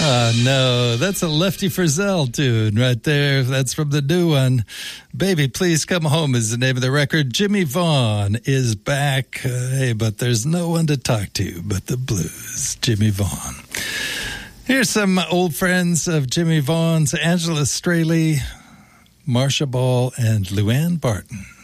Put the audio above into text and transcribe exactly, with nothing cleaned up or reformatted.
Oh, no, that's a Lefty Frizzell tune right there. That's from the new one. Baby, Please Come Home is the name of the record. Jimmy Vaughn is back. Uh, hey, but there's no one to talk to but the blues. Jimmy Vaughn. Here's some old friends of Jimmy Vaughn's: Angela Straley, Marcia Ball, and Luann Barton.